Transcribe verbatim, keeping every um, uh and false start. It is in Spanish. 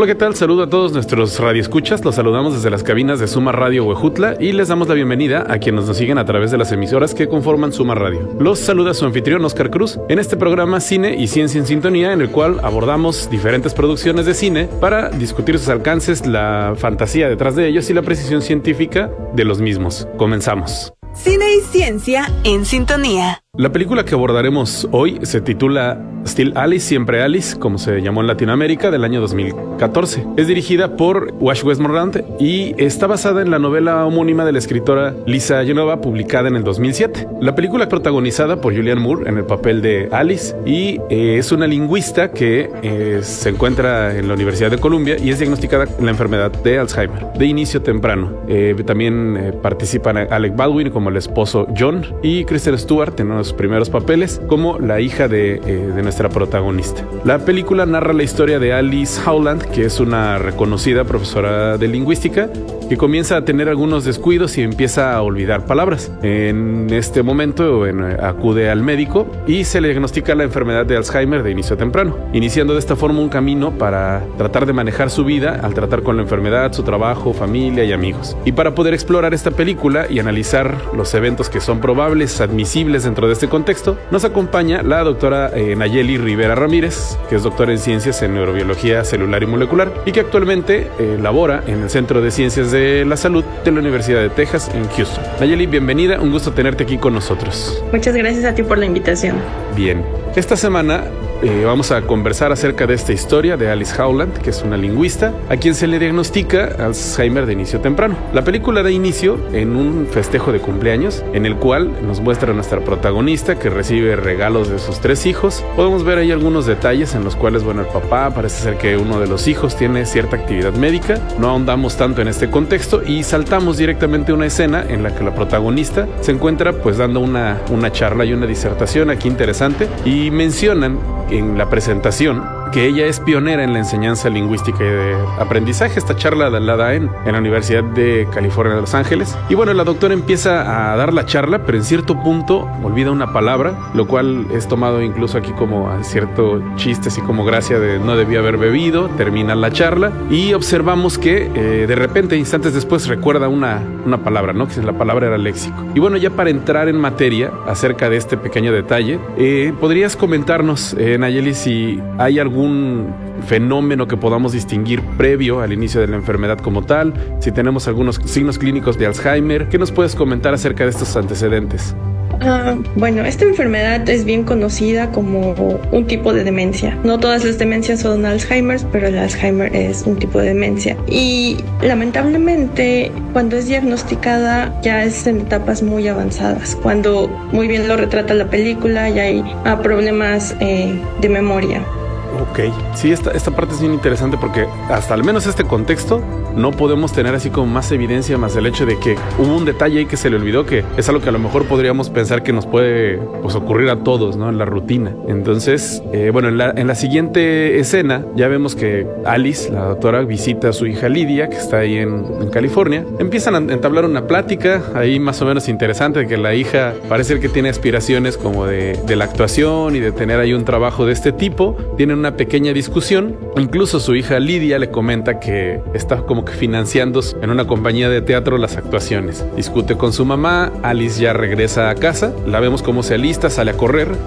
Hola, ¿qué tal? Saludo a todos nuestros radioescuchas. Los saludamos desde las cabinas de Suma Radio Huejutla y les damos la bienvenida a quienes nos siguen a través de las emisoras que conforman Suma Radio. Los saluda su anfitrión Oscar Cruz en este programa Cine y Ciencia en Sintonía, en el cual abordamos diferentes producciones de cine para discutir sus alcances, la fantasía detrás de ellos y la precisión científica de los mismos. Comenzamos. Cine y Ciencia en Sintonía. La película que abordaremos hoy se titula Still Alice, Siempre Alice, como se llamó en Latinoamérica, del año dos mil catorce. Es dirigida por Wash Westmoreland y está basada en la novela homónima de la escritora Lisa Genova, publicada en el dos mil siete. La película es protagonizada por Julianne Moore en el papel de Alice y eh, es una lingüista que eh, se encuentra en la Universidad de Columbia y es diagnosticada con la enfermedad de Alzheimer de inicio temprano. Eh, también eh, participan Alec Baldwin como el esposo John y Kristen Stewart en uno de sus primeros papeles como la hija de, eh, de nuestra protagonista. La película narra la historia de Alice Howland, que es una reconocida profesora de lingüística que comienza a tener algunos descuidos y empieza a olvidar palabras. En este momento bueno, acude al médico y se le diagnostica la enfermedad de Alzheimer de inicio temprano, iniciando de esta forma un camino para tratar de manejar su vida al tratar con la enfermedad, su trabajo, familia y amigos. Y para poder explorar esta película y analizar los eventos que son probables, admisibles dentro de este contexto, nos acompaña la doctora eh, Nayeli Rivera Ramírez, que es doctora en ciencias en neurobiología celular y molecular y que actualmente eh, labora en el Centro de Ciencias de la Salud de la Universidad de Texas en Houston. Nayeli, bienvenida, un gusto tenerte aquí con nosotros. Muchas gracias a ti por la invitación. Bien, esta semana Eh, vamos a conversar acerca de esta historia de Alice Howland, que es una lingüista a quien se le diagnostica Alzheimer de inicio temprano. La película da inicio en un festejo de cumpleaños en el cual nos muestra a nuestra protagonista que recibe regalos de sus tres hijos. Podemos ver ahí algunos detalles en los cuales, bueno, el papá parece ser que uno de los hijos tiene cierta actividad médica. No ahondamos tanto en este contexto y saltamos directamente a una escena en la que la protagonista se encuentra pues dando una, una charla y una disertación aquí interesante y mencionan en la presentación que ella es pionera en la enseñanza lingüística y de aprendizaje. Esta charla la da en, en la Universidad de California de Los Ángeles. Y bueno, la doctora empieza a dar la charla, pero en cierto punto olvida una palabra, lo cual es tomado incluso aquí como a cierto chiste, así como gracia de no debía haber bebido. Termina la charla y observamos que eh, de repente, instantes después, recuerda una, una palabra, ¿no? Que la palabra era léxico. Y bueno, ya para entrar en materia acerca de este pequeño detalle, eh, ¿podrías comentarnos, eh, Nayeli, si hay algún un fenómeno que podamos distinguir previo al inicio de la enfermedad como tal, si tenemos algunos signos clínicos de Alzheimer? ¿Qué nos puedes comentar acerca de estos antecedentes? Uh, bueno, esta enfermedad es bien conocida como un tipo de demencia. No todas las demencias son Alzheimer, pero el Alzheimer es un tipo de demencia. Y lamentablemente, cuando es diagnosticada, ya es en etapas muy avanzadas. Cuando, muy bien lo retrata la película, ya hay uh, problemas eh, de memoria. Ok, sí, esta, esta parte es bien interesante porque hasta al menos este contexto no podemos tener así como más evidencia más el hecho de que hubo un detalle ahí que se le olvidó, que es algo que a lo mejor podríamos pensar que nos puede pues, ocurrir a todos, ¿no? En la rutina. Entonces, eh, bueno, en la, en la siguiente escena ya vemos que Alice, la doctora, visita a su hija Lidia, que está ahí en, en California. Empiezan a entablar una plática ahí más o menos interesante, de que la hija parece que tiene aspiraciones como de, de la actuación y de tener ahí un trabajo de este tipo. Tienen una pequeña discusión. Incluso su hija Lidia le comenta que está como que financiando en una compañía de teatro las actuaciones. Discute con su mamá. Alice ya regresa a casa. La vemos como se alista, sale a correr